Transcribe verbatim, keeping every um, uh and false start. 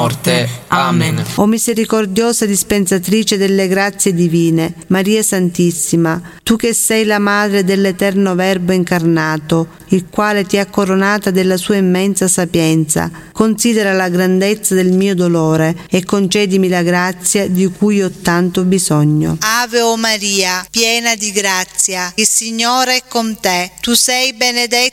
morte. Amen. O misericordiosa dispensatrice delle grazie divine, Maria Santissima, tu che sei la madre dell'eterno Verbo incarnato, il quale ti ha coronata della sua immensa sapienza, considera la grandezza del mio dolore e concedimi la grazia di cui ho tanto bisogno. Ave o Maria, piena di grazia, il Signore è con te. Tu sei benedetta